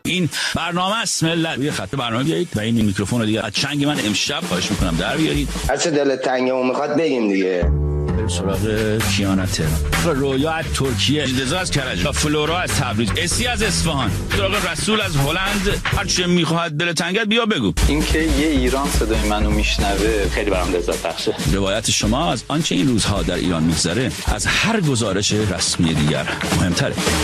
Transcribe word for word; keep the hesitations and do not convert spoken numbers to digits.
این برنامه است ملت. روی خط برنامه بیایید و این میکروفون رو دیگه از چنگ من امشب خواهش میکنم در بیارید. هر چه دلت تنگه و میخواد بگیم دیگه. سراغ کیانا تهران، رویا از ترکیه، رضا از کرج، فلورا از تبریز، اسی از اصفهان، سراغ رسول از هلند. هر چه میخواد دل تنگت بیا بگو. اینکه یه ایران صدای منو میشنوه خیلی برام لذت بخشه. روایت شما از آنچه این روزها در ایران میگذره از هر گزارش رسمی دیگر مهمتره.